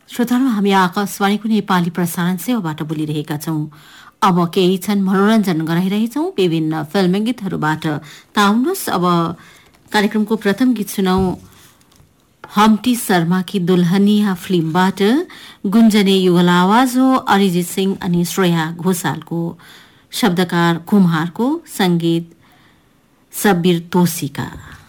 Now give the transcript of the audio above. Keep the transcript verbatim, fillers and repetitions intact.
श्रोताहरू, हामी आकाशवाणीको नेपाली प्रसारण सेवाबाट बोलिरहेका छौं। अब केही क्षण मनोरञ्जन गराइरहेछौं विभिन्न फिल्मी गीतहरूबाट। ताउनुहोस् अब कार्यक्रमको प्रथम गीत सुनौ हम्टी शर्मा की दुल्हनिया फिल्मबाट। गुन्जने युगल आवाज हो अरिजित सिंह अनि श्रेया घोषालको, शब्दकार कुमारको, संगीत सब्बिर तोसीका।